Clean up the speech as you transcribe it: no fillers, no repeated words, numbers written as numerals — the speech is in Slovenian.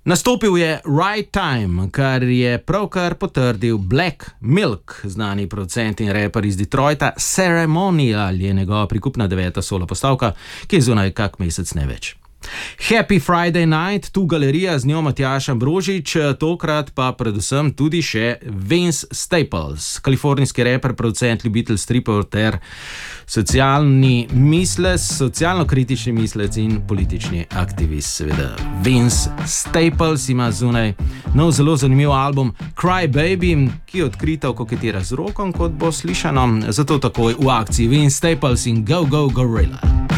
Nastopil je Right Time, kar je pravkar potrdil Black Milk, znani producent in raper iz Detroita. Ceremonial je njegova prikupna 9. solo postavka, ki je zunaj kak mesec ne več. Happy Friday Night, tu galerija, z njo Matjaž Ambrožič, tokrat pa predvsem tudi še Vince Staples, kalifornijski raper, producent, ljubitelj stripov ter socialno-kritični mislec in politični aktivist. Seveda, Vince Staples ima zunaj nov zelo zanimiv album Cry Baby, ki odkrito koketira z rokom, kot bo slišano, zato takoj v akciji Vince Staples in Go Go Gorilla.